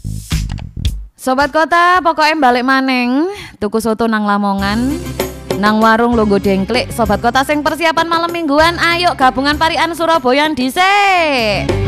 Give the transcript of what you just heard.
Sobat Kota, pokoknya balik maneng tuku soto nang Lamongan, nang warung Longgo Dengklik. Sobat Kota sing persiapan malam mingguan, ayo gabungan parian Surabaya dhisik.